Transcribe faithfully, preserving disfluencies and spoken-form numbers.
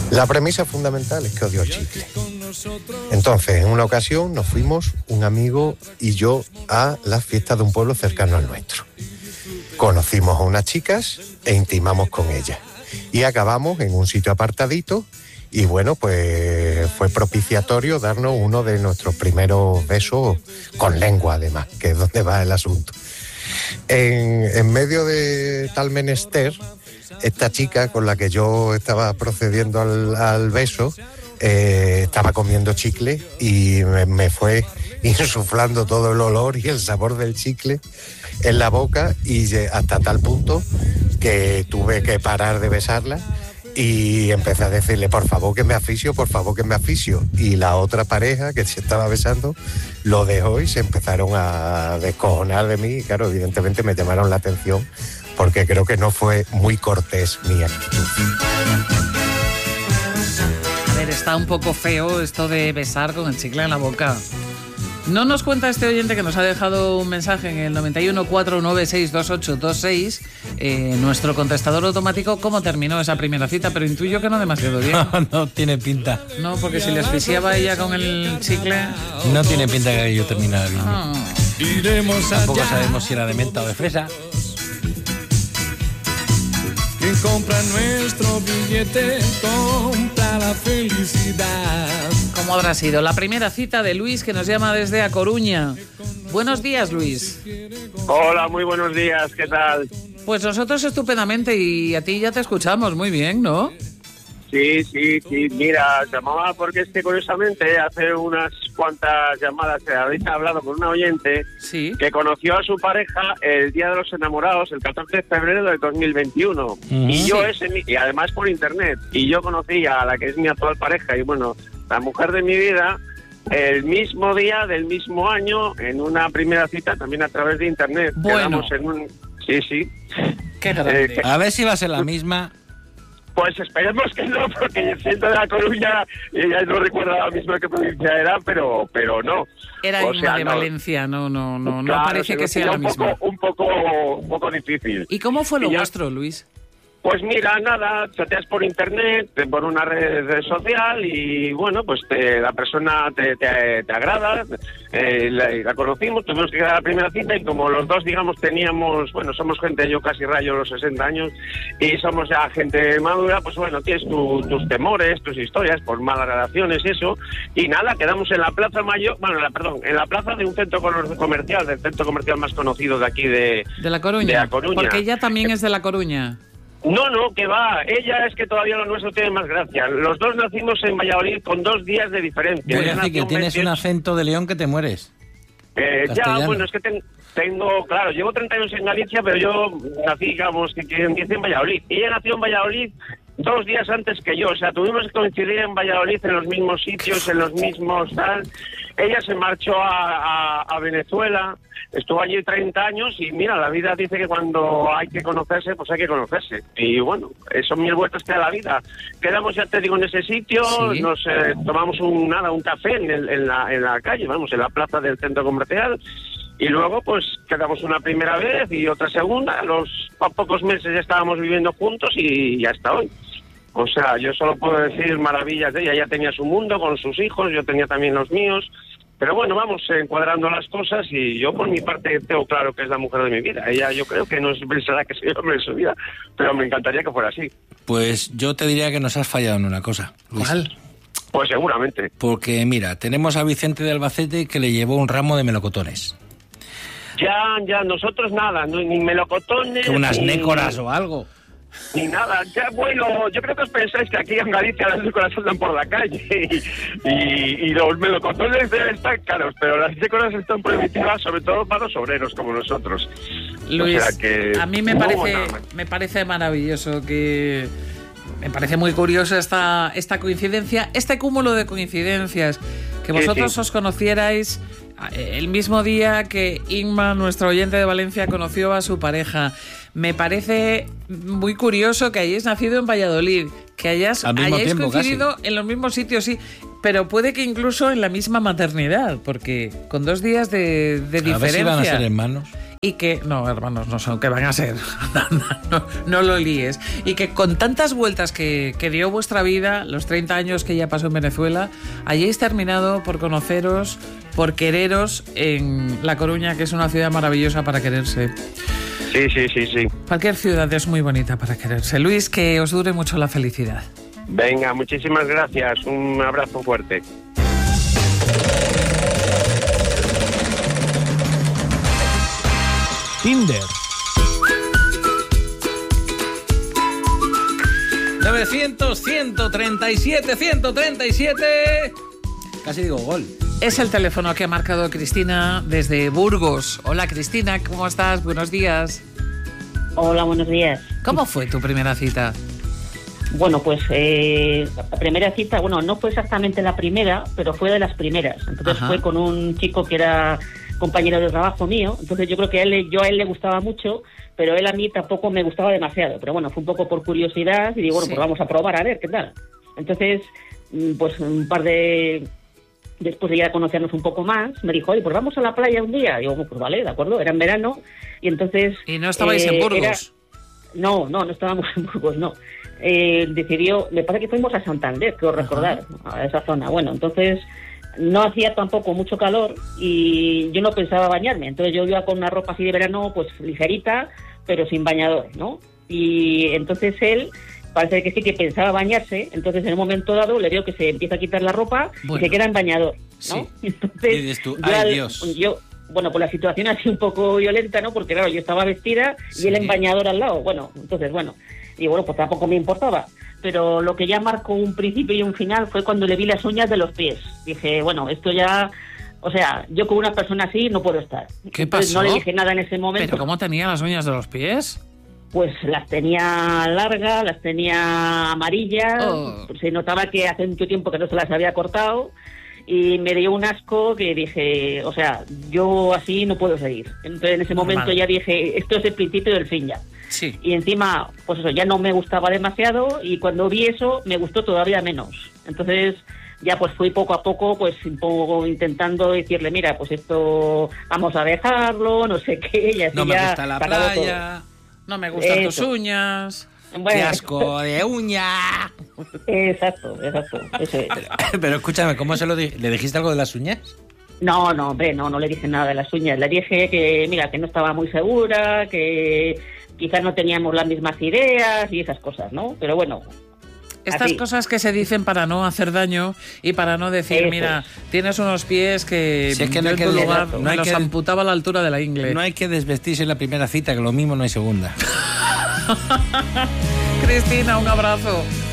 La premisa fundamental es que odio el chicle. Entonces, en una ocasión nos fuimos, un amigo y yo, a las fiestas de un pueblo cercano al nuestro. Conocimos a unas chicas e intimamos con ellas. Y acabamos en un sitio apartadito y bueno, pues fue propiciatorio darnos uno de nuestros primeros besos con lengua además, que es donde va el asunto. En, en medio de tal menester, esta chica con la que yo estaba procediendo al, al beso eh, estaba comiendo chicle y me, me fue insuflando todo el olor y el sabor del chicle en la boca y hasta tal punto que tuve que parar de besarla y empecé a decirle, por favor que me asfixio, por favor que me asfixio. Y la otra pareja que se estaba besando lo dejó y se empezaron a descojonar de mí y claro, evidentemente me llamaron la atención porque creo que no fue muy cortés mi actitud. A ver, está un poco feo esto de besar con el chicle en la boca. No nos cuenta este oyente que nos ha dejado un mensaje en el noventa y uno, cuatro nueve seis, dos ocho dos seis, eh, nuestro contestador automático, cómo terminó esa primera cita, pero intuyo que no demasiado bien. No, no tiene pinta. No, porque si le asfixiaba ella con el chicle... No tiene pinta que yo terminara bien. Ah. Tampoco sabemos si era de menta o de fresa. Quien compra nuestro billete compra la felicidad. ¿Cómo habrá sido la primera cita de Luis, que nos llama desde A Coruña? Buenos días, Luis. Hola, muy buenos días, ¿qué tal? Pues nosotros estupendamente y a ti ya te escuchamos muy bien, ¿no? Sí, sí, sí, mira, llamaba porque es que curiosamente hace unas cuantas llamadas que habéis hablado con un oyente sí. que conoció a su pareja el Día de los Enamorados, el catorce de febrero del dos mil veintiuno. Uh-huh. Y yo ese, y además por internet, y yo conocí a la que es mi actual pareja y bueno, la mujer de mi vida, el mismo día del mismo año, en una primera cita también a través de internet. Bueno. Quedamos en un... Sí, sí. Qué grande. Eh, a ver si va a ser la misma... Pues esperemos que no, porque siento de La Coruña y ella no recuerda la misma que provincia era, pero pero no. Era o sea, de no. Valencia, no, no, no, Claro, no parece que sea la un misma. Poco, un poco, un poco difícil. ¿Y cómo fue lo ya, vuestro, Luis? Pues mira, nada, chateas por internet, por una red, red social y bueno, pues te, la persona te, te, te agrada, eh, la, la conocimos, tuvimos que quedar a la primera cita y como los dos, digamos, teníamos, bueno, somos gente, yo casi rayo los sesenta años y somos ya gente madura, pues bueno, tienes tu, tus temores, tus historias por malas relaciones y eso, y nada, quedamos en la Plaza Mayor, bueno, la, perdón, en la plaza de un centro comercial, del centro comercial más conocido de aquí de, de La Coruña. De La Coruña. Porque ella también es de La Coruña. No, no, que va. Ella es que todavía lo nuestro tiene más gracia. Los dos nacimos en Valladolid con dos días de diferencia. Voy a decir que tienes un acento de León que te mueres. Eh, ya, bueno, es que ten, tengo, claro, llevo treinta años en Galicia, pero yo nací, digamos, que empiece en Valladolid. Ella nació en Valladolid dos días antes que yo, o sea, tuvimos que coincidir en Valladolid en los mismos sitios, en los mismos tal. Ella se marchó a, a, a Venezuela, estuvo allí treinta años y mira, la vida dice que cuando hay que conocerse, pues hay que conocerse. Y bueno, son mil vueltas que da la vida. Quedamos, ya te digo, en ese sitio, ¿sí? Nos eh, tomamos un nada, un café en, el, en, la, en la calle, vamos, en la plaza del centro comercial. Y luego, pues, quedamos una primera vez y otra segunda. A los a pocos meses ya estábamos viviendo juntos y, y hasta hoy. O sea, yo solo puedo decir maravillas de ella. Ella tenía su mundo con sus hijos, yo tenía también los míos. Pero bueno, vamos encuadrando las cosas y yo por mi parte tengo claro que es la mujer de mi vida. Ella yo creo que no pensará que soy el hombre de su vida, pero me encantaría que fuera así. Pues yo te diría que nos has fallado en una cosa, Luis. ¿Cuál? Pues seguramente. Porque mira, tenemos a Vicente de Albacete que le llevó un ramo de melocotones. Ya, ya, nosotros nada, no, ni melocotones... Que unas ni... nécoras o algo. Ni nada, ya bueno, yo creo que os pensáis que aquí en Galicia las nécoras andan por la calle y, y, y los melocotones deben estar caros, pero las nécoras están prohibitivas sobre todo para los obreros como nosotros. Luis, o sea que... a mí me parece, me parece maravilloso que... Me parece muy curioso esta, esta coincidencia, este cúmulo de coincidencias, que vosotros sí, sí. os conocierais el mismo día que Inma, nuestro oyente de Valencia, conoció a su pareja. Me parece muy curioso que hayáis nacido en Valladolid, que hayáis, hayáis tiempo, coincidido casi en los mismos sitios, sí, pero puede que incluso en la misma maternidad, porque con dos días de, de diferencia. A ver si van a ser hermanos. y que, no, hermanos, no son, que van a ser, no, no lo líes, y que con tantas vueltas que, que dio vuestra vida, los treinta años que ya pasó en Venezuela, hayáis terminado por conoceros, por quereros en La Coruña, que es una ciudad maravillosa para quererse. Sí, sí, sí, sí. Cualquier ciudad es muy bonita para quererse. Luis, que os dure mucho la felicidad. Venga, muchísimas gracias, un abrazo fuerte. Tinder. novecientos, ciento treinta y siete, ciento treinta y siete. Casi digo gol. Es el teléfono que ha marcado Cristina desde Burgos. Hola, Cristina, ¿cómo estás? Buenos días. Hola, buenos días. ¿Cómo fue tu primera cita? Bueno, pues eh, la primera cita, bueno, no fue exactamente la primera, pero fue de las primeras. Entonces Ajá. fue con un chico que era compañero de trabajo mío. Entonces yo creo que a él, yo a él le gustaba mucho, pero él a mí tampoco me gustaba demasiado. Pero bueno, fue un poco por curiosidad y digo, bueno, sí. pues vamos a probar a ver qué tal. Entonces, pues un par de... Después de ya conocernos un poco más, me dijo, oye, pues vamos a la playa un día. Digo, pues vale, de acuerdo, era en verano. Y entonces... ¿Y no estabais eh, en Burgos? Era... No, no, no estábamos en Burgos, no. Eh, decidió, me parece que fuimos a Santander, creo recordar, Ajá. a esa zona. Bueno, entonces no hacía tampoco mucho calor y yo no pensaba bañarme. Entonces yo iba con una ropa así de verano, pues ligerita, pero sin bañador, ¿no? Y entonces él... parece que sí que pensaba bañarse, entonces en un momento dado le veo que se empieza a quitar la ropa bueno, y se queda en bañador, ¿no? Sí. Entonces, y dices tú, ¡ay, al, Dios! Yo, bueno, pues la situación ha sido un poco violenta, ¿no? Porque claro, yo estaba vestida sí. y él en bañador al lado, bueno, entonces bueno, y bueno, pues tampoco me importaba, pero lo que ya marcó un principio y un final fue cuando le vi las uñas de los pies. Dije, bueno, esto ya... O sea, yo con una persona así no puedo estar. ¿Qué entonces, pasó? No le dije nada en ese momento. ¿Pero cómo tenía las uñas de los pies? Pues las tenía largas, las tenía amarillas, oh. se notaba que hace mucho tiempo que no se las había cortado y me dio un asco que dije, o sea, yo así no puedo seguir. Entonces en ese momento Normal. ya dije, esto es el principio del fin ya. Sí. Y encima, pues eso, ya no me gustaba demasiado y cuando vi eso me gustó todavía menos. Entonces ya pues fui poco a poco pues un poco intentando decirle, mira, pues esto vamos a dejarlo, no sé qué, y así no me ya gusta la playa. Todo. No me gustan Eso. tus uñas. Bueno. ¡Qué asco de uña! Exacto, exacto. Eso es. Pero, pero escúchame, ¿cómo se lo di- le dijiste algo de las uñas? No, no, hombre, no, no le dije nada de las uñas. Le dije que, mira, que no estaba muy segura, que quizás no teníamos las mismas ideas y esas cosas, ¿no? Pero bueno. Estas así. cosas que se dicen para no hacer daño y para no decir, Eso mira, es. tienes unos pies que, Si es que no yo hay en tu que- lugar no me hay los que- amputaba a la altura de la ingle. No hay que desvestirse en la primera cita, que lo mismo no hay segunda. Cristina, un abrazo.